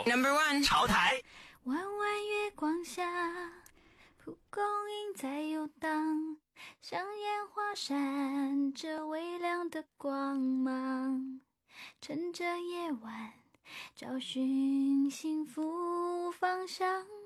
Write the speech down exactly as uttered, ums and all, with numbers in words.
Number one 潮台。 弯弯月光下，蒲公英在游荡，像烟花闪着微亮的光芒，趁着夜晚找寻幸福方向。